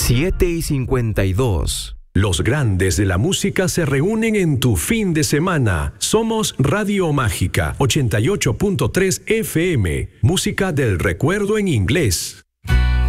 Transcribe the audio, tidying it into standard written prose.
7:52. Los grandes de la música se reúnen en tu fin de semana. Somos Radio Mágica 88.3 FM. Música del recuerdo en inglés.